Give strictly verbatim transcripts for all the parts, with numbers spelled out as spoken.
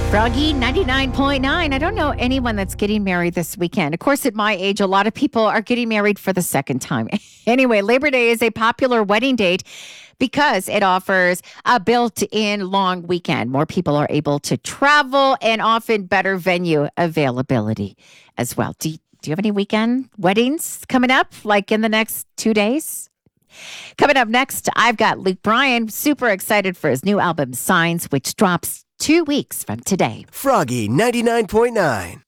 Froggy ninety-nine point nine. I don't know anyone that's getting married this weekend. Of course, at my age, a lot of people are getting married for the second time. Anyway, Labor Day is a popular wedding date because it offers a built-in long weekend. More people are able to travel and often better venue availability as well. Do you, do you have any weekend weddings coming up, like in the next two days? Coming up next, I've got Luke Bryan, super excited for his new album, Signs, which drops two weeks from today. Froggy ninety-nine point nine.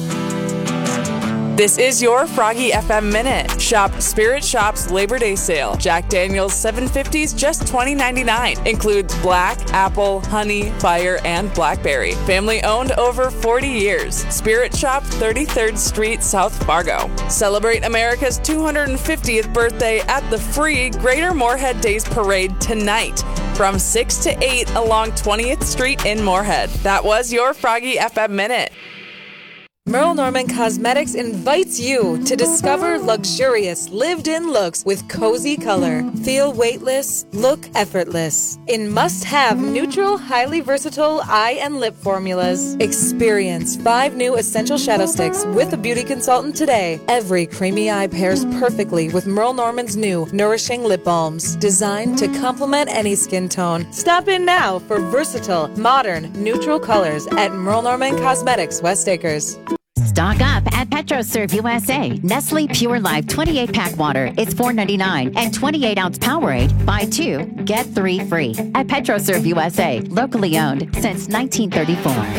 This is your Froggy F M Minute. Shop Spirit Shop's Labor Day sale. Jack Daniel's seven fifties, just twenty ninety-nine. Includes black, apple, honey, fire, and blackberry. Family owned over forty years. Spirit Shop, thirty-third Street, South Fargo. Celebrate America's two hundred fiftieth birthday at the free Greater Moorhead Days Parade tonight from six to eight along twentieth Street in Moorhead. That was your Froggy F M Minute. Merle Norman Cosmetics invites you to discover luxurious lived-in looks with cozy color. Feel weightless, look effortless. In must-have neutral, highly versatile eye and lip formulas. Experience five new essential shadow sticks with a beauty consultant today. Every creamy eye pairs perfectly with Merle Norman's new nourishing lip balms, designed to complement any skin tone. Stop in now for versatile, modern, neutral colors at Merle Norman Cosmetics, West Acres. Stock up at PetroServe U S A. Nestle Pure Life twenty-eight pack water is four ninety-nine, and twenty-eight ounce Powerade, buy two, get three free. At PetroServe U S A, locally owned since nineteen thirty-four.